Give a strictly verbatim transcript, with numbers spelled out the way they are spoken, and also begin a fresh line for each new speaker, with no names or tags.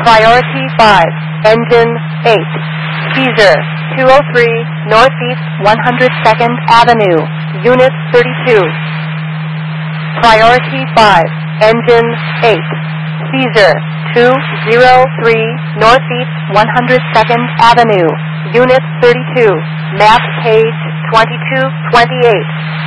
Priority five, Engine eight, Caesar two oh three, Northeast one hundred second Avenue, Unit thirty-two. Priority five, Engine eight, Caesar two oh three, Northeast one hundred second Avenue, Unit thirty-two, map page twenty-two twenty-eight.